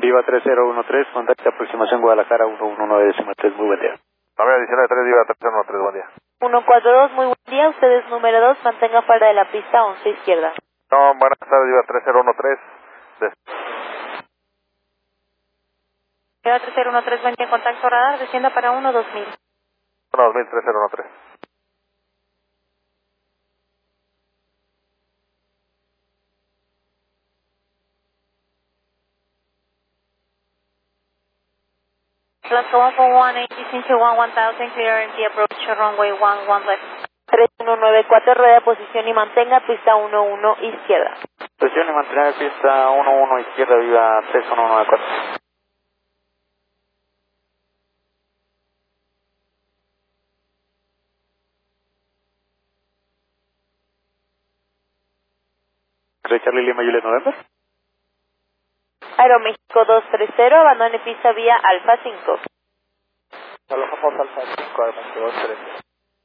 Viva 3013, contacto aproximación Guadalajara 119.3, muy buen día. Nave adicional 3, Viva 3013, buen día. 142, muy buen día, usted es número 2, mantenga fuera de la pista 11 izquierda. No, buenas tardes, Viva 3013. Viva 3013, buen día, contacto radar, descienda para 12000. 2000, 3013. Let's go on for 180 into 1000, clear empty approach runway 11 left. 3194, rueda posición y mantenga pista 11 izquierda. Posición y mantener pista 11 izquierda, Viva 3194. Charlie Lima Juliet November. Aeroméxico 230, abandone pista vía Alfa 5. Aloha Fox Alfa 5, Aeroméxico 230.